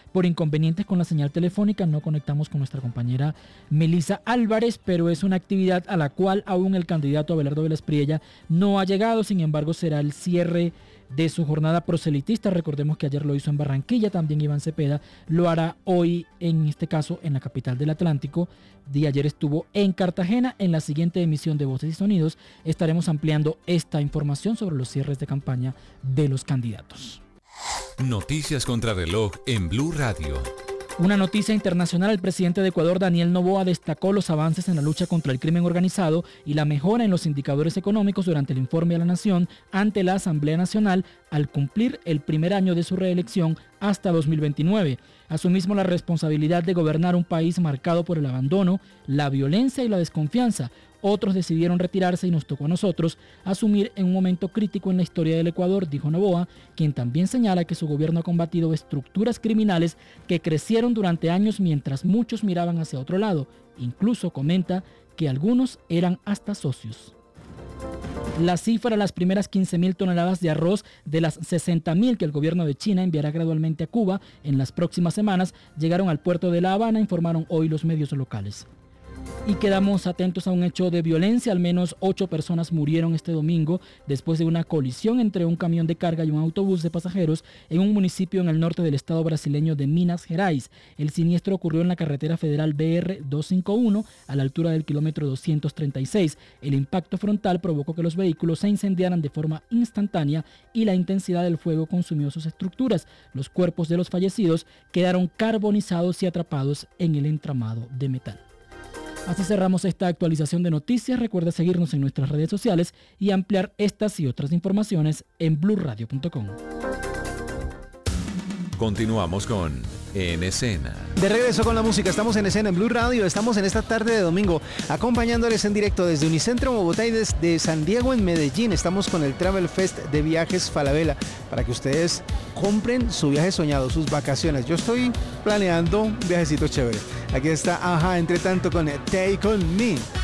Por inconvenientes con la señal telefónica no conectamos con nuestra compañera Melissa Álvarez, pero es una actividad a la cual aún el candidato Abelardo Vélez Priella no ha llegado. Sin embargo, será el cierre de su jornada proselitista. Recordemos que ayer lo hizo en Barranquilla, también Iván Cepeda lo hará hoy, en este caso en la capital del Atlántico. De ayer estuvo en Cartagena. En la siguiente emisión de Voces y Sonidos estaremos ampliando esta información sobre los cierres de campaña de los candidatos. Noticias contra reloj en Blue Radio. Una noticia internacional: el presidente de Ecuador, Daniel Noboa, destacó los avances en la lucha contra el crimen organizado y la mejora en los indicadores económicos durante el informe a la Nación ante la Asamblea Nacional al cumplir el primer año de su reelección hasta 2029. Asimismo, la responsabilidad de gobernar un país marcado por el abandono, la violencia y la desconfianza. Otros decidieron retirarse y nos tocó a nosotros asumir en un momento crítico en la historia del Ecuador, dijo Noboa, quien también señala que su gobierno ha combatido estructuras criminales que crecieron durante años mientras muchos miraban hacia otro lado. Incluso comenta que algunos eran hasta socios. La cifra: las primeras 15.000 toneladas de arroz de las 60.000 que el gobierno de China enviará gradualmente a Cuba en las próximas semanas llegaron al puerto de La Habana, informaron hoy los medios locales. Y quedamos atentos a un hecho de violencia. Al menos 8 personas murieron este domingo después de una colisión entre un camión de carga y un autobús de pasajeros en un municipio en el norte del estado brasileño de Minas Gerais. El siniestro ocurrió en la carretera federal BR 251 a la altura del kilómetro 236. El impacto frontal provocó que los vehículos se incendiaran de forma instantánea y la intensidad del fuego consumió sus estructuras. Los cuerpos de los fallecidos quedaron carbonizados y atrapados en el entramado de metal. Así cerramos esta actualización de noticias. Recuerda seguirnos en nuestras redes sociales y ampliar estas y otras informaciones en bluradio.com. Continuamos con En Escena. De regreso con la música, estamos en Escena en Blue Radio. Estamos en esta tarde de domingo acompañándoles en directo desde Unicentro Bogotá y desde San Diego en Medellín. Estamos con el Travel Fest de Viajes Falabella para que ustedes compren su viaje soñado, sus vacaciones. Yo estoy planeando un viajecito chévere. Aquí está Aja, entre tanto, con Take On Me.